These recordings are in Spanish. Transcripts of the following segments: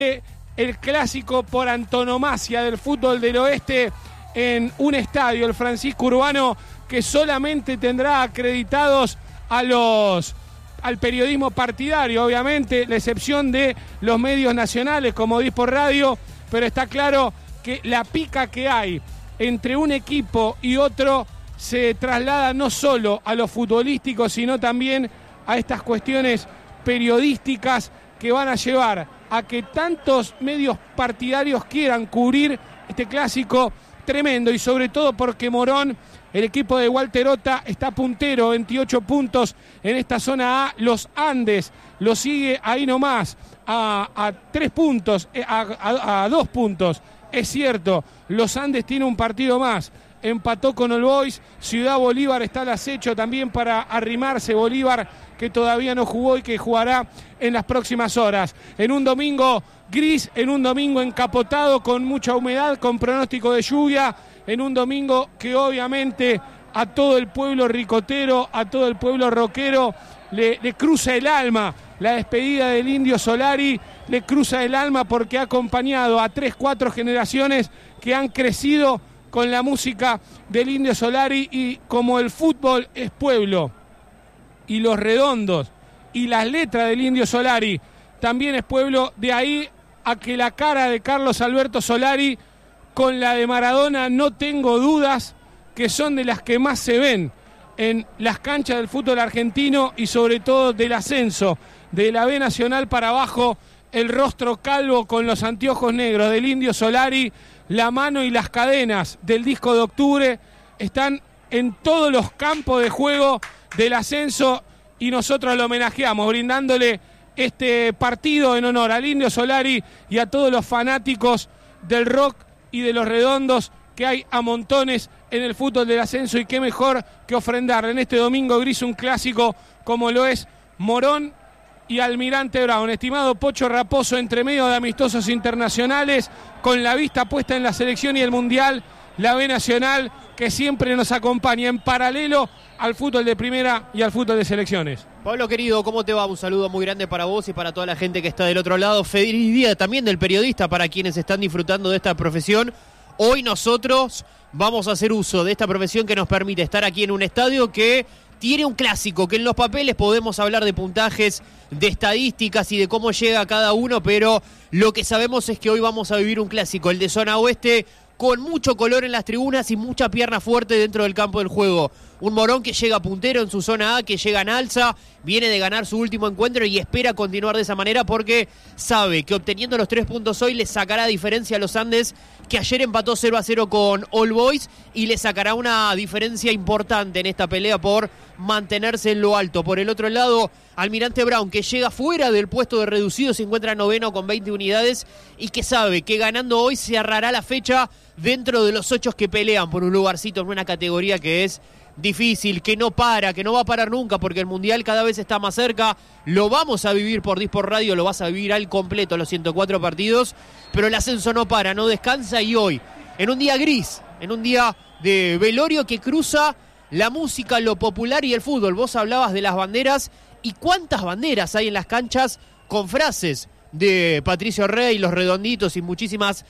el clásico por antonomasia del fútbol del oeste en un estadio, el Francisco Urbano, que solamente tendrá acreditados al periodismo partidario, obviamente, la excepción de los medios nacionales como Dispor Radio, pero está claro que la pica que hay entre un equipo y otro se traslada no solo a lo futbolístico, sino también a estas cuestiones periodísticas que van a llevar a que tantos medios partidarios quieran cubrir este clásico tremendo, y sobre todo porque Morón, el equipo de Walter Ota, está puntero, 28 puntos en esta zona A. Los Andes lo sigue ahí nomás, a 3 puntos, a 2 puntos. Es cierto, los Andes tiene un partido más, empató con All Boys. Ciudad Bolívar está al acecho también para arrimarse. Bolívar, que todavía no jugó y que jugará en las próximas horas. En un domingo gris, en un domingo encapotado con mucha humedad, con pronóstico de lluvia, en un domingo que obviamente a todo el pueblo ricotero, a todo el pueblo rockero le cruza el alma. La despedida del Indio Solari le cruza el alma porque ha acompañado a 3-4 generaciones que han crecido con la música del Indio Solari, y como el fútbol es pueblo y Los Redondos y las letras del Indio Solari también es pueblo, de ahí a que la cara de Carlos Alberto Solari con la de Maradona no tengo dudas que son de las que más se ven en las canchas del fútbol argentino, y sobre todo del ascenso de la B Nacional para abajo, el rostro calvo con los anteojos negros del Indio Solari, la mano y las cadenas del disco de octubre están en todos los campos de juego del ascenso, y nosotros lo homenajeamos brindándole este partido en honor al Indio Solari y a todos los fanáticos del rock y de Los Redondos que hay a montones en el fútbol del ascenso. Y qué mejor que ofrendar en este domingo gris un clásico como lo es Morón y Almirante Brown. Estimado Pocho Raposo, entre medio de amistosos internacionales, con la vista puesta en la selección y el Mundial, la B Nacional que siempre nos acompaña en paralelo al fútbol de primera y al fútbol de selecciones. Pablo querido, ¿cómo te va? Un saludo muy grande para vos y para toda la gente que está del otro lado. Feliz día también del periodista para quienes están disfrutando de esta profesión. Hoy nosotros vamos a hacer uso de esta profesión que nos permite estar aquí en un estadio que tiene un clásico, que en los papeles podemos hablar de puntajes, de estadísticas y de cómo llega cada uno, pero lo que sabemos es que hoy vamos a vivir un clásico, el de zona oeste, con mucho color en las tribunas y mucha pierna fuerte dentro del campo del juego. Un Morón que llega puntero en su zona A, que llega en alza, viene de ganar su último encuentro y espera continuar de esa manera porque sabe que obteniendo los 3 puntos hoy le sacará diferencia a los Andes, que ayer empató 0-0 con All Boys, y le sacará una diferencia importante en esta pelea por mantenerse en lo alto. Por el otro lado, Almirante Brown, que llega fuera del puesto de reducido, se encuentra noveno con 20 unidades y que sabe que ganando hoy cerrará la fecha dentro de los 8 que pelean por un lugarcito en una categoría que es difícil, que no va a parar nunca porque el Mundial cada vez está más cerca. Lo vamos a vivir por Dispor Radio, lo vas a vivir al completo los 104 partidos, pero el ascenso no para, no descansa, y hoy, en un día gris, en un día de velorio que cruza la música, lo popular y el fútbol. Vos hablabas de las banderas, y cuántas banderas hay en las canchas con frases de Patricio Rey, Los Redonditos y muchísimas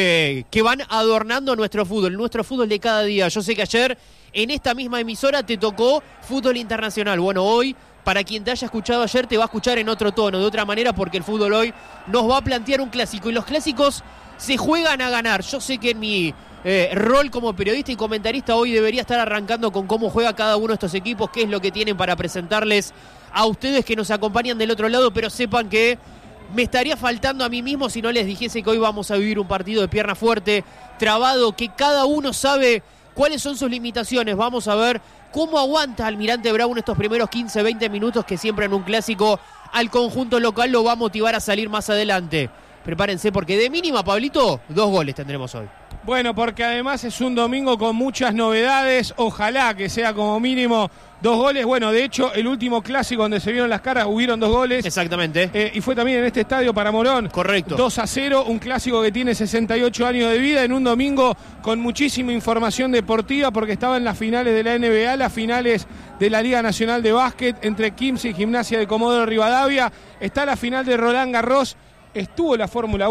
que van adornando nuestro fútbol de cada día. Yo sé que ayer en esta misma emisora te tocó fútbol internacional. Bueno, hoy, para quien te haya escuchado ayer, te va a escuchar en otro tono, de otra manera, porque el fútbol hoy nos va a plantear un clásico, y los clásicos se juegan a ganar. Yo sé que en mi rol como periodista y comentarista hoy debería estar arrancando con cómo juega cada uno de estos equipos, qué es lo que tienen para presentarles a ustedes que nos acompañan del otro lado, pero sepan que me estaría faltando a mí mismo si no les dijese que hoy vamos a vivir un partido de pierna fuerte, trabado, que cada uno sabe cuáles son sus limitaciones. Vamos a ver cómo aguanta Almirante Brown estos primeros 15-20 minutos, que siempre en un clásico al conjunto local lo va a motivar a salir más adelante. Prepárense porque de mínima, Pablito, 2 goles tendremos hoy. Bueno, porque además es un domingo con muchas novedades, ojalá que sea como mínimo 2 goles. Bueno, de hecho, el último clásico donde se vieron las caras hubieron 2 goles. Exactamente. Y fue también en este estadio para Morón. Correcto. 2-0, un clásico que tiene 68 años de vida, en un domingo con muchísima información deportiva, porque estaba en las finales de la NBA, las finales de la Liga Nacional de Básquet entre Quimsa y Gimnasia de Comodoro Rivadavia. Está la final de Roland Garros estuvo la Fórmula